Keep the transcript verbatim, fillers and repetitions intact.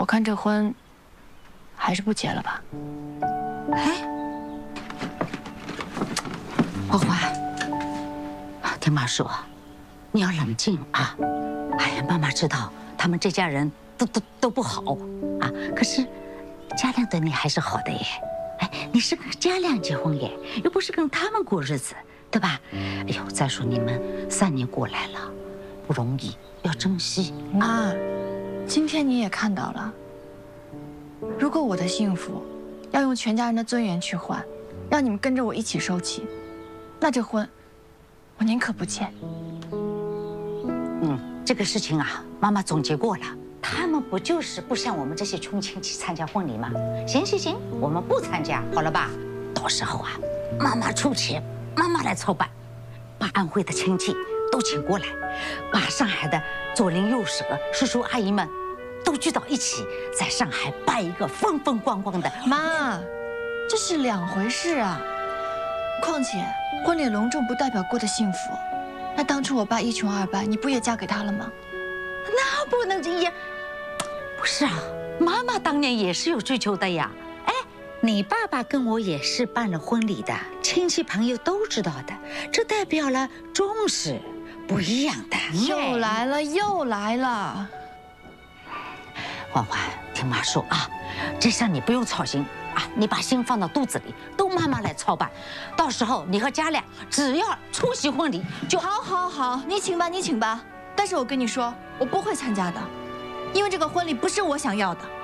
看这婚还是不结了吧。 哎，花花，听妈说，你要冷静啊！哎呀，妈妈知道他们这家人都都都不好啊，可是嘉亮对你还是好的耶。哎，你是跟嘉亮结婚耶，又不是跟他们过日子，对吧？哎呦，再说你们三年过来了，不容易，要珍惜。 妈，今天你也看到了，如果我的幸福要用全家人的尊严去换，让你们跟着我一起受气，那这婚我宁可不结。 嗯，这个事情啊，妈妈总结过了，他们不就是不像我们这些穷亲戚参加婚礼吗？行行行，我们不参加，好了吧？到时候啊，妈妈出钱，妈妈来操办，把安徽的亲戚都请过来，把上海的左邻右舍、叔叔阿姨们都聚到一起，在上海办一个风风光光的。 妈，这是两回事啊。况且婚礼隆重不代表过得幸福。那当初我爸一穷二白，你不也嫁给他了吗？ 那不能这样。不是啊，妈妈当年也是有追求的呀。哎，你爸爸跟我也是办了婚礼的，亲戚朋友都知道的，这代表了重视，不一样的。 又来了，又来了。 欢欢，听妈说啊，这事你不用操心啊，你把心放到肚子里，都妈妈来操办。到时候你和嘉亮只要出席婚礼就好。好，好，你请吧，你请吧。但是我跟你说，我不会参加的，因为这个婚礼不是我想要的。